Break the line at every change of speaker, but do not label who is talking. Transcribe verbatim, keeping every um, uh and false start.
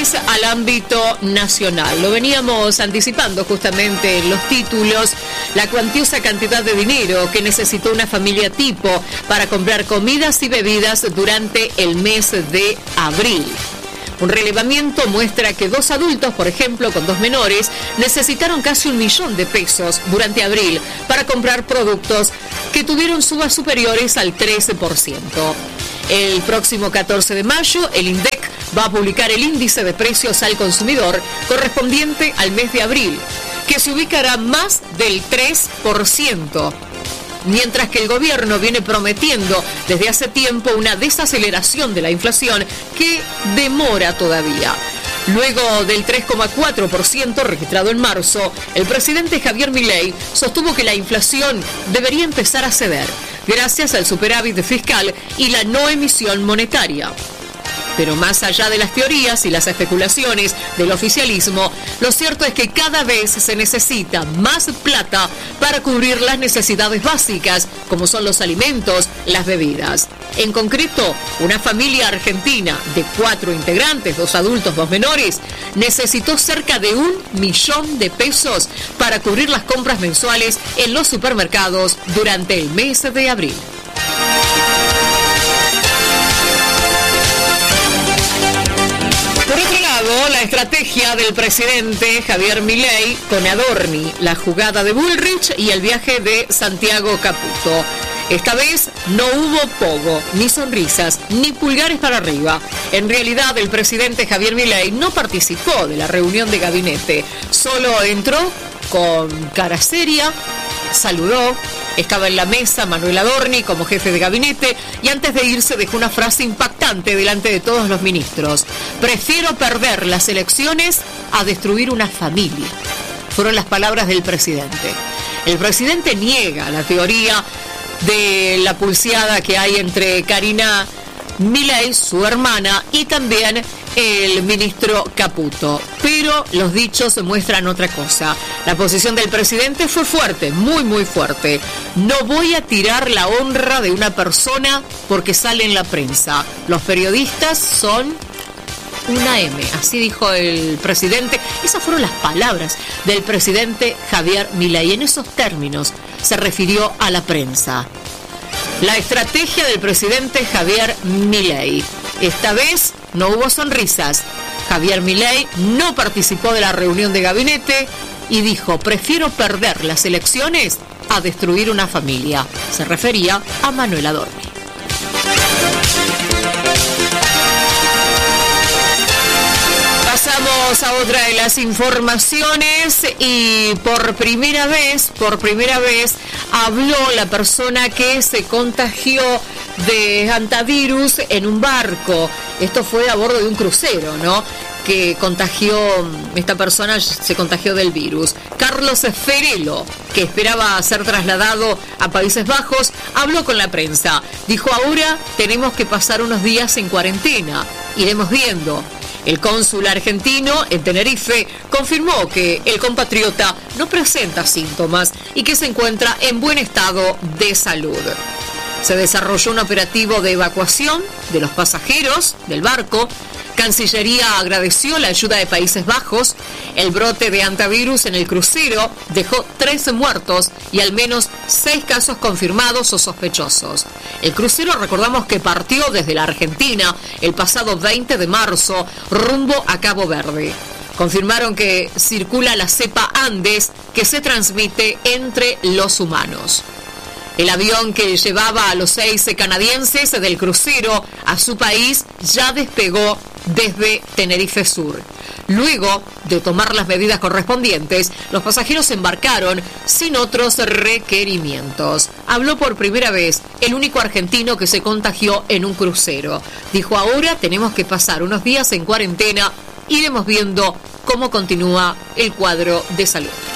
vez al ámbito nacional. Lo veníamos anticipando justamente en los títulos, la cuantiosa cantidad de dinero que necesitó una familia tipo para comprar comidas y bebidas durante el mes de abril. Un relevamiento muestra que dos adultos, por ejemplo, con dos menores, necesitaron casi un millón de pesos durante abril para comprar productos que tuvieron subas superiores al trece por ciento. El próximo catorce de mayo, el INDEC va a publicar el índice de precios al consumidor correspondiente al mes de abril, que se ubicará más del tres por ciento. Mientras que el gobierno viene prometiendo desde hace tiempo una desaceleración de la inflación que demora todavía. Luego del tres coma cuatro por ciento registrado en marzo, el presidente Javier Milei sostuvo que la inflación debería empezar a ceder gracias al superávit fiscal y la no emisión monetaria. Pero más allá de las teorías y las especulaciones del oficialismo, lo cierto es que cada vez se necesita más plata para cubrir las necesidades básicas, como son los alimentos, las bebidas. En concreto, una familia argentina de cuatro integrantes, dos adultos, dos menores, necesitó cerca de un millón de pesos para cubrir las compras mensuales en los supermercados durante el mes de abril. Por otro lado, la estrategia del presidente Javier Milei con Adorni, la jugada de Bullrich y el viaje de Santiago Caputo. Esta vez no hubo pogo, ni sonrisas, ni pulgares para arriba. En realidad, el presidente Javier Milei no participó de la reunión de gabinete. Solo entró con cara seria, saludó, estaba en la mesa Manuel Adorni como jefe de gabinete y antes de irse dejó una frase impactante delante de todos los ministros. Prefiero perder las elecciones a destruir una familia. Fueron las palabras del presidente. El presidente niega la teoría de la pulseada que hay entre Karina Milei, su hermana, y también el ministro Caputo. Pero los dichos muestran otra cosa. La posición del presidente fue fuerte, muy muy fuerte. No voy a tirar la honra de una persona porque sale en la prensa. Los periodistas son una M, así dijo el presidente. Esas fueron las palabras del presidente Javier Milei. En esos términos se refirió a la prensa. La estrategia del presidente Javier Milei. Esta vez no hubo sonrisas. Javier Milei no participó de la reunión de gabinete y dijo: prefiero perder las elecciones a destruir una familia. Se refería a Manuel Adorni. Pasamos a otra de las informaciones y por primera vez, por primera vez habló la persona que se contagió de hantavirus en un barco. Esto fue a bordo de un crucero, ¿no? Que contagió, esta persona se contagió del virus. Carlos Ferelo, que esperaba ser trasladado a Países Bajos, habló con la prensa. Dijo: ahora tenemos que pasar unos días en cuarentena. Iremos viendo. El cónsul argentino en Tenerife confirmó que el compatriota no presenta síntomas y que se encuentra en buen estado de salud. Se desarrolló un operativo de evacuación de los pasajeros del barco. Cancillería agradeció la ayuda de Países Bajos. El brote de hantavirus en el crucero dejó trece muertos y al menos seis casos confirmados o sospechosos. El crucero, recordamos que partió desde la Argentina el pasado veinte de marzo rumbo a Cabo Verde. Confirmaron que circula la cepa Andes que se transmite entre los humanos. El avión que llevaba a los seis canadienses del crucero a su país ya despegó desde Tenerife Sur. Luego de tomar las medidas correspondientes, los pasajeros embarcaron sin otros requerimientos. Habló por primera vez el único argentino que se contagió en un crucero. Dijo: ahora tenemos que pasar unos días en cuarentena. Iremos viendo cómo continúa el cuadro de salud.